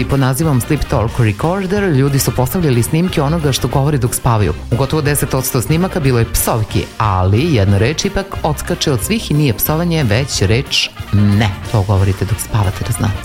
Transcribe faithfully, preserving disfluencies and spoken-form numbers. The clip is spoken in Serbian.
I pod nazivom Sleep Talk Recorder ljudi su postavljali snimke onoga što govori dok spavaju. U gotovo deset posto snimaka bilo je psovki, ali jedna reč ipak odskače od svih i nije psovanje, već reč ne. To govorite dok spavate, da znate.